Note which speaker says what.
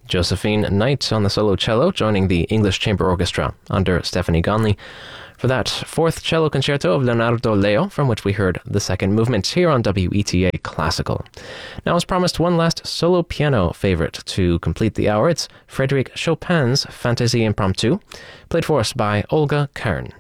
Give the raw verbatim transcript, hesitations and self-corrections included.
Speaker 1: Josephine Knight on the solo cello, joining the English Chamber Orchestra under Stephanie Gonley for that fourth cello concerto of Leonardo Leo, from which we heard the second movement here on W E T A Classical. Now, as promised, one last solo piano favorite to complete the hour. It's Frédéric Chopin's Fantaisie Impromptu, played for us by Olga Kern.